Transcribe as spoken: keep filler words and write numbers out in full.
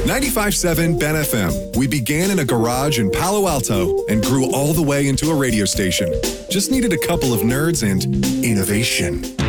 ninety-five point seven Ben F M. We began in a garage in Palo Alto and grew all the way into a radio station. Just needed a couple of nerds and innovation.